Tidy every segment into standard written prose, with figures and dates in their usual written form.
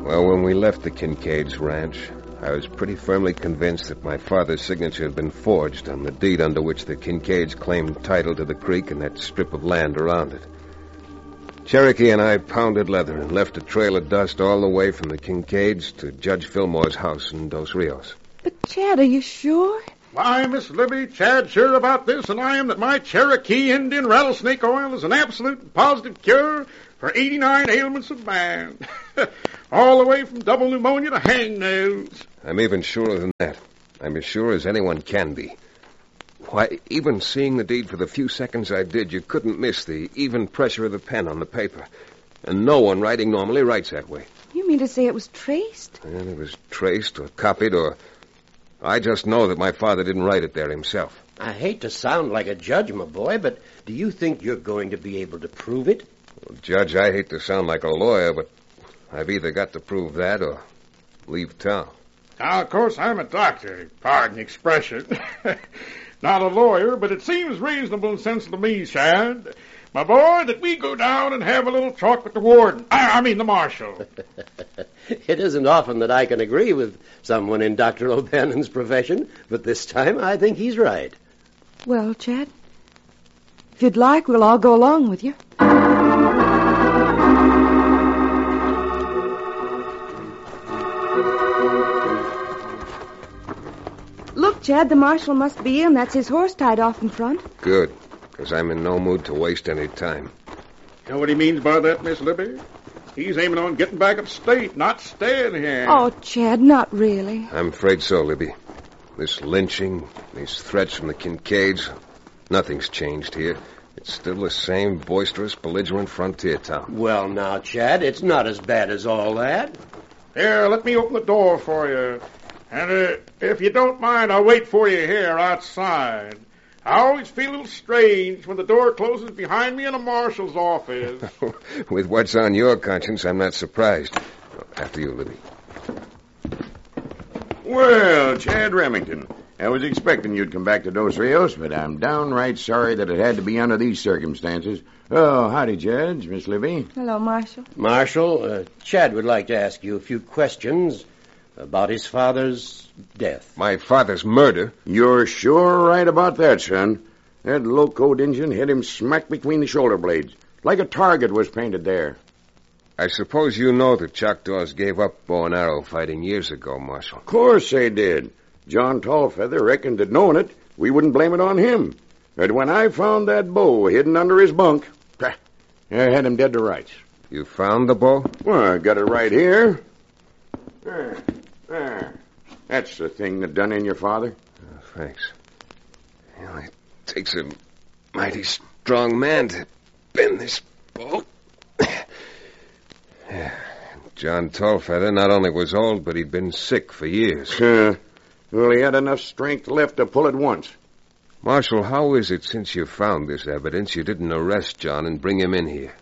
Well, when we left the Kincaid's ranch, I was pretty firmly convinced that my father's signature had been forged on the deed under which the Kincaids claimed title to the creek and that strip of land around it. Cherokee and I pounded leather and left a trail of dust all the way from the Kincaids to Judge Fillmore's house in Dos Rios. But, Chad, are you sure? Why, Miss Libby, Chad's sure about this, and I am that my Cherokee Indian rattlesnake oil is an absolute and positive cure for 89 ailments of man. All the way from double pneumonia to hangnails. I'm even surer than that. I'm as sure as anyone can be. Why, even seeing the deed for the few seconds I did, you couldn't miss the even pressure of the pen on the paper. And no one writing normally writes that way. You mean to say it was traced? And it was traced or copied or... I just know that my father didn't write it there himself. I hate to sound like a judge, my boy, but do you think you're going to be able to prove it? Well, Judge, I hate to sound like a lawyer, but I've either got to prove that or leave town. Now, of course, I'm a doctor. Pardon the expression. Not a lawyer, but it seems reasonable and sensible to me, Shad, my boy, that we go down and have a little talk with the warden. I mean the marshal. It isn't often that I can agree with someone in Dr. O'Bannon's profession, but this time I think he's right. Well, Chad, if you'd like, we'll all go along with you. Look, Chad, the marshal must be in. That's his horse tied off in front. Good, because I'm in no mood to waste any time. You know what he means by that, Miss Libby? He's aiming on getting back upstate, not staying here. Oh, Chad, not really. I'm afraid so, Libby. This lynching, these threats from the Kincaids, nothing's changed here. It's still the same boisterous, belligerent frontier town. Well, now, Chad, it's not as bad as all that. Here, let me open the door for you. And if you don't mind, I'll wait for you here outside. I always feel a little strange when the door closes behind me in a marshal's office. With what's on your conscience, I'm not surprised. After you, Libby. Well, Chad Remington, I was expecting you'd come back to Dos Rios, but I'm downright sorry that it had to be under these circumstances. Oh, howdy, Judge, Miss Libby. Hello, Marshal. Marshal, Chad would like to ask you a few questions about his father's death. My father's murder? You're sure right about that, son. That low-code Injun hit him smack between the shoulder blades, like a target was painted there. I suppose you know the Choctaws gave up bow and arrow fighting years ago, Marshal. Of course they did. John Tallfeather reckoned that knowing it, we wouldn't blame it on him. But when I found that bow hidden under his bunk, I had him dead to rights. You found the bow? Well, I got it right here. There. That's the thing that done in your father. Oh, thanks. Well, it takes a mighty strong man to bend this bow. John Tallfeather not only was old, but he'd been sick for years. Well, he had enough strength left to pull it once. Marshal, how is it since you found this evidence you didn't arrest John and bring him in here?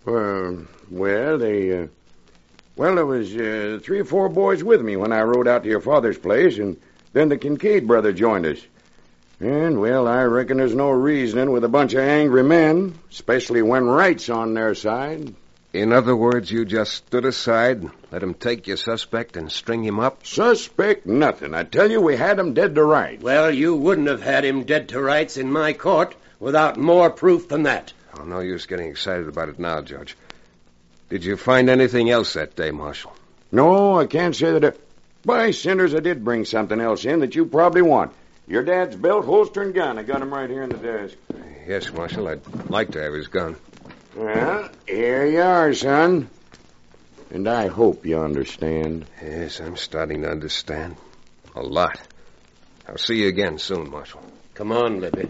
There was 3 or 4 boys with me when I rode out to your father's place, and then the Kincaid brother joined us. And, well, I reckon there's no reasoning with a bunch of angry men, especially when right's on their side. In other words, you just stood aside, let him take your suspect and string him up? Suspect nothing. I tell you, we had him dead to rights. Well, you wouldn't have had him dead to rights in my court without more proof than that. Oh, no use getting excited about it now, Judge. Did you find anything else that day, Marshal? No, I can't say that. By cinders, I did bring something else in that you probably want. Your dad's belt, holster, and gun. I got him right here in the desk. Yes, Marshal, I'd like to have his gun. Well, here you are, son. And I hope you understand. Yes, I'm starting to understand. A lot. I'll see you again soon, Marshal. Come on, Libby.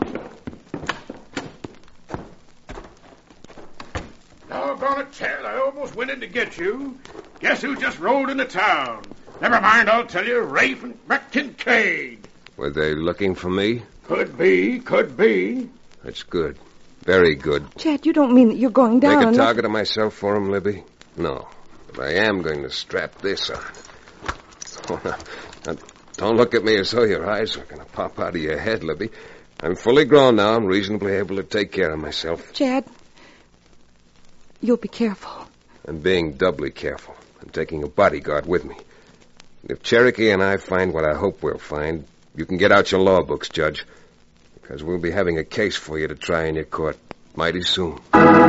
Doggone it, Chad, I almost went in to get you. Guess who just rode into town? Never mind, I'll tell you, Rafe and Kincaid. Were they looking for me? Could be. That's good. Very good. Chad, you don't mean that you're going down Make a target of myself for him, Libby? No. But I am going to strap this on. Oh, now, don't look at me as though your eyes are going to pop out of your head, Libby. I'm fully grown now and reasonably able to take care of myself. Chad, you'll be careful. I'm being doubly careful. I'm taking a bodyguard with me. If Cherokee and I find what I hope we'll find, you can get out your law books, Judge, because we'll be having a case for you to try in your court mighty soon.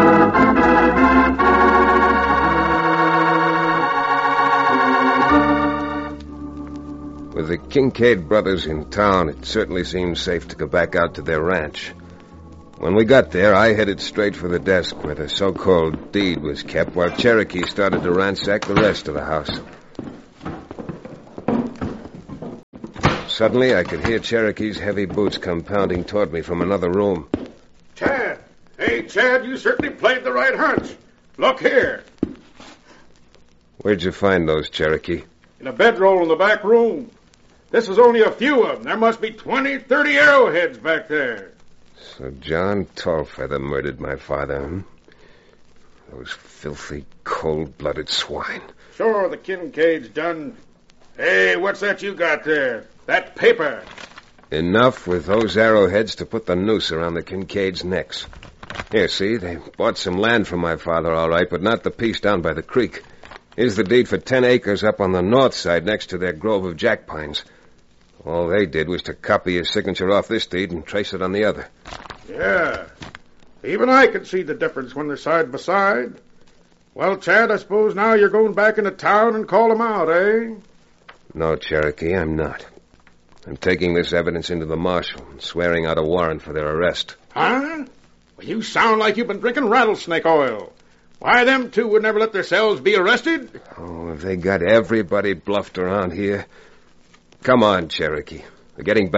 With the Kincaid brothers in town, it certainly seemed safe to go back out to their ranch. When we got there, I headed straight for the desk where the so-called deed was kept, while Cherokee started to ransack the rest of the house. Suddenly, I could hear Cherokee's heavy boots come pounding toward me from another room. Chad! Hey, Chad, you certainly played the right hunch. Look here. Where'd you find those, Cherokee? In a bedroll in the back room. This is only a few of them. There must be 20, 30 arrowheads back there. So John Tallfeather murdered my father, huh? Those filthy, cold-blooded swine. Sure, the Kincaid's done. Hey, what's that you got there? That paper. Enough with those arrowheads to put the noose around the Kincaids' necks. Here, see, they bought some land from my father, all right, but not the piece down by the creek. Here's the deed for 10 acres up on the north side next to their grove of jack pines. All they did was to copy his signature off this deed and trace it on the other. Yeah. Even I can see the difference when they're side by side. Well, Chad, I suppose now you're going back into town and call them out, eh? No, Cherokee, I'm not. I'm taking this evidence into the marshal and swearing out a warrant for their arrest. Huh? Well, you sound like you've been drinking rattlesnake oil. Why, them two would never let themselves be arrested. Oh, have they got everybody bluffed around here? Come on, Cherokee. We're getting back